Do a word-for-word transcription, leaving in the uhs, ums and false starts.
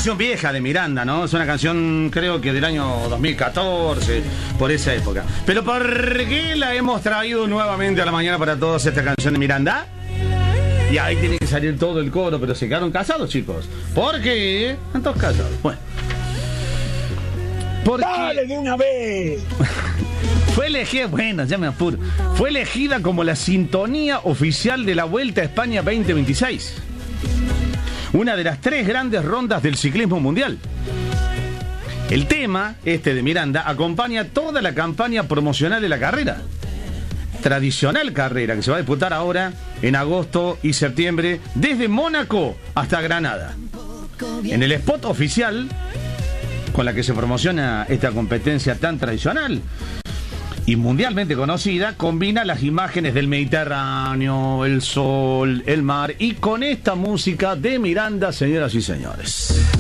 canción vieja de Miranda, ¿no? Es una canción, creo que del año dos mil catorce, por esa época. Pero ¿por qué la hemos traído nuevamente a la mañana para todos esta canción de Miranda? Y ahí tiene que salir todo el coro, pero se quedaron casados, chicos. ¿Por qué? Están todos casados. Bueno. Porque... ¡Dale de una vez! Fue elegida, bueno, ya me apuro. Fue elegida como la sintonía oficial de la Vuelta a España veinte veintiséis. Una de las tres grandes rondas del ciclismo mundial. El tema, este de Miranda, acompaña toda la campaña promocional de la carrera. Tradicional carrera que se va a disputar ahora en agosto y septiembre desde Mónaco hasta Granada. En el spot oficial con la que se promociona esta competencia tan tradicional y mundialmente conocida, combina las imágenes del Mediterráneo, el sol, el mar y con esta música de Miranda, señoras y señores.